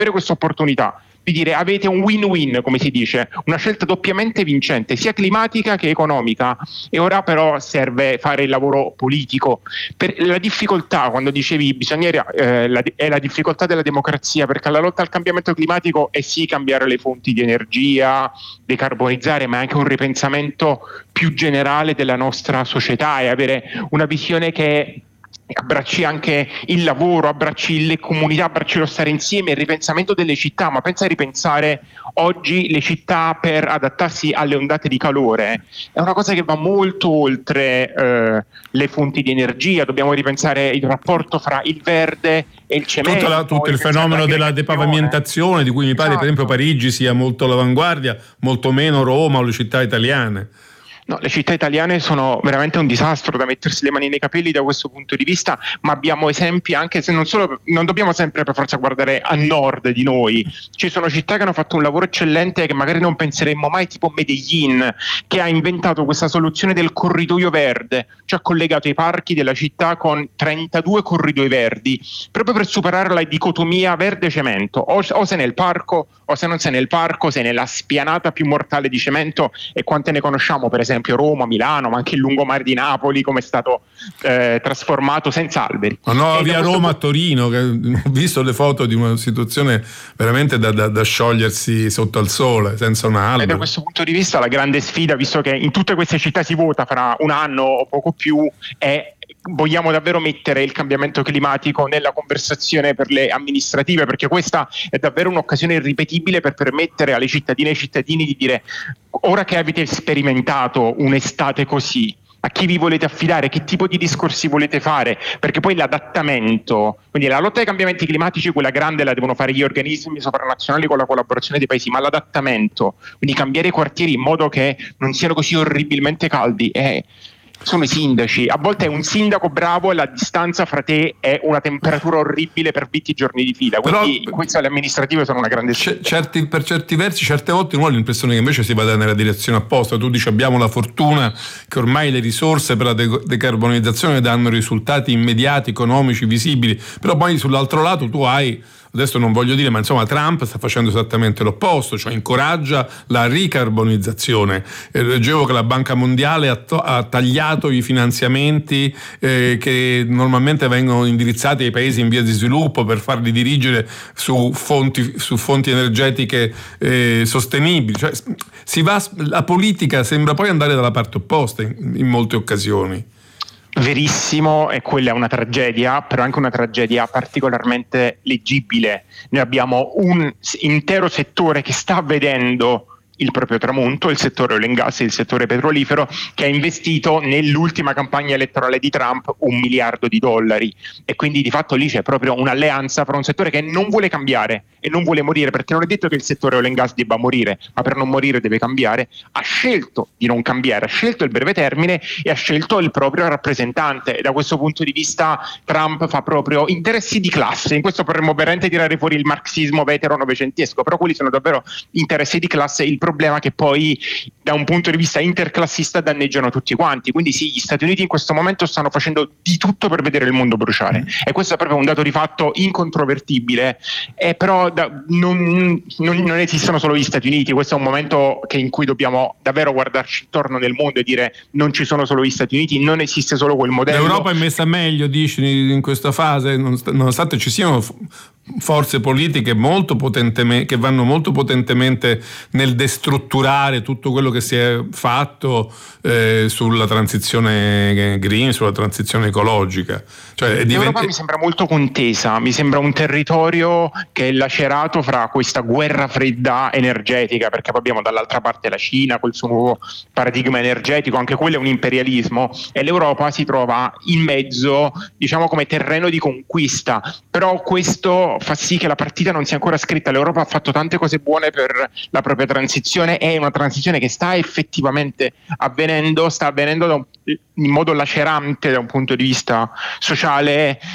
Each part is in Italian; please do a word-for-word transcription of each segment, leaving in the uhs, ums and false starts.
avere questa opportunità di dire avete un win-win, come si dice, una scelta doppiamente vincente, sia climatica che economica, e ora però serve fare il lavoro politico. Per la difficoltà, quando dicevi bisogna eh, la, è la difficoltà della democrazia, perché la lotta al cambiamento climatico è sì cambiare le fonti di energia, decarbonizzare, ma è anche un ripensamento più generale della nostra società e avere una visione che abbracci anche il lavoro, abbracci le comunità, abbracci lo stare insieme, il ripensamento delle città. Ma pensa a ripensare oggi le città per adattarsi alle ondate di calore, è una cosa che va molto oltre eh, le fonti di energia. Dobbiamo ripensare il rapporto fra il verde e il cemento, tutto, la, tutto il fenomeno della depavimentazione, di cui mi pare esatto. Per esempio Parigi sia molto all'avanguardia, molto meno Roma o le città italiane. No, le città italiane sono veramente un disastro, da mettersi le mani nei capelli da questo punto di vista, ma abbiamo esempi anche, se non solo, non dobbiamo sempre per forza guardare a nord di noi, ci sono città che hanno fatto un lavoro eccellente che magari non penseremmo mai, tipo Medellin, che ha inventato questa soluzione del corridoio verde, cioè ha collegato i parchi della città con trentadue corridoi verdi, proprio per superare la dicotomia verde-cemento, o, o sei nel parco o se non sei nel parco sei nella spianata più mortale di cemento, e quante ne conosciamo, per esempio Roma, Milano, ma anche il lungomare di Napoli, come è stato eh, trasformato senza alberi. Ma no, e via Roma a Torino, che ho visto le foto di una situazione veramente da, da, da sciogliersi sotto al sole, senza un albero. E da questo punto di vista la grande sfida, visto che in tutte queste città si vota fra un anno o poco più, è: vogliamo davvero mettere il cambiamento climatico nella conversazione per le amministrative? Perché questa è davvero un'occasione irripetibile per permettere alle cittadine e ai cittadini di dire: ora che avete sperimentato un'estate così, a chi vi volete affidare, che tipo di discorsi volete fare? Perché poi l'adattamento, quindi la lotta ai cambiamenti climatici, quella grande, la devono fare gli organismi sovranazionali con la collaborazione dei paesi, ma l'adattamento, quindi cambiare i quartieri in modo che non siano così orribilmente caldi, è... sono i sindaci. A volte è un sindaco bravo e la distanza fra te è una temperatura orribile per venti giorni di fila, quindi però queste le amministrative sono una grande sfida. Certi, per certi versi, certe volte uno ha l'impressione che invece si vada nella direzione opposta. Tu dici abbiamo la fortuna che ormai le risorse per la de- decarbonizzazione danno risultati immediati, economici, visibili, però poi sull'altro lato tu hai, adesso non voglio dire, ma insomma Trump sta facendo esattamente l'opposto, cioè incoraggia la ricarbonizzazione. Eh, leggevo che la Banca Mondiale ha, to- ha tagliato i finanziamenti eh, che normalmente vengono indirizzati ai paesi in via di sviluppo per farli dirigere su fonti, su fonti energetiche eh, sostenibili. Cioè, si va, la politica sembra poi andare dalla parte opposta in, in molte occasioni. Verissimo, e quella è una tragedia, però anche una tragedia particolarmente leggibile. Noi abbiamo un intero settore che sta vedendo il proprio tramonto, il settore oil and gas, il settore petrolifero, che ha investito nell'ultima campagna elettorale di Trump un miliardo di dollari, e quindi di fatto lì c'è proprio un'alleanza fra un settore che non vuole cambiare e non vuole morire, perché non è detto che il settore oil and gas debba morire, ma per non morire deve cambiare. Ha scelto di non cambiare, ha scelto il breve termine e ha scelto il proprio rappresentante, e da questo punto di vista Trump fa proprio interessi di classe. In questo potremmo veramente tirare fuori il marxismo vetero novecentesco, però quelli sono davvero interessi di classe. Il problema che poi da un punto di vista interclassista danneggiano tutti quanti. Quindi sì, gli Stati Uniti in questo momento stanno facendo di tutto per vedere il mondo bruciare, e questo è proprio un dato di fatto incontrovertibile. E però da, non, non, non esistono solo gli Stati Uniti, questo è un momento che in cui dobbiamo davvero guardarci intorno nel mondo e dire: non ci sono solo gli Stati Uniti, non esiste solo quel modello. L'Europa è messa meglio, dici, in questa fase, nonostante ci siano forze politiche molto potentemente, che vanno molto potentemente nel destrutturare tutto quello che si è fatto eh, sulla transizione green, sulla transizione ecologica. Cioè, è divent- L'Europa mi sembra molto contesa, mi sembra un territorio che è lacerato fra questa guerra fredda energetica, perché poi abbiamo dall'altra parte la Cina col suo nuovo paradigma energetico, anche quello è un imperialismo, e l'Europa si trova in mezzo, diciamo, come terreno di conquista. Però questo fa sì che la partita non sia ancora scritta. L'Europa ha fatto tante cose buone per la propria transizione, è una transizione che sta effettivamente avvenendo, sta avvenendo da un, in modo lacerante da un punto di vista sociale,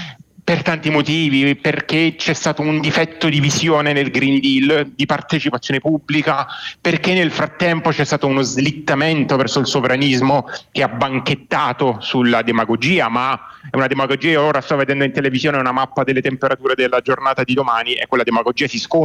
per tanti motivi, perché c'è stato un difetto di visione nel Green Deal, di partecipazione pubblica, perché nel frattempo c'è stato uno slittamento verso il sovranismo che ha banchettato sulla demagogia, ma è una demagogia, ora sto vedendo in televisione una mappa delle temperature della giornata di domani e quella demagogia si scontra